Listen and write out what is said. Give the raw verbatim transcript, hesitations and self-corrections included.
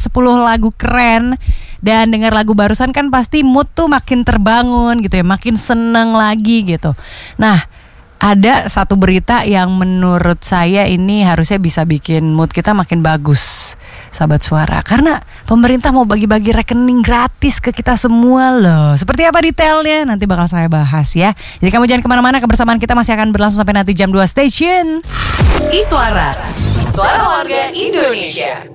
sepuluh lagu keren. Dan dengar lagu barusan kan pasti mood tuh makin terbangun gitu ya, makin seneng lagi gitu. Nah, ada satu berita yang menurut saya ini harusnya bisa bikin mood kita makin bagus, sahabat suara. Karena pemerintah mau bagi-bagi rekening gratis ke kita semua loh. Seperti apa detailnya? Nanti bakal saya bahas ya. Jadi kamu jangan kemana-mana, kebersamaan kita masih akan berlangsung sampai nanti jam dua. Stay tune. Iswara, Suara Warga Indonesia.